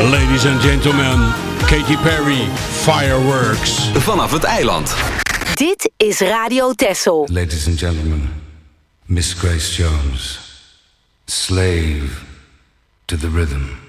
Ladies and gentlemen, Katy Perry, Fireworks. Vanaf het eiland. Dit is Radio Texel. Ladies and gentlemen, Miss Grace Jones, slave to the rhythm.